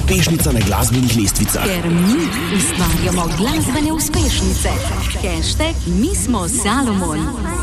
uspešnica na glasbenih lestvicah. Ker mi ustvarjamo glasbene uspešnice. #mismo Salomon.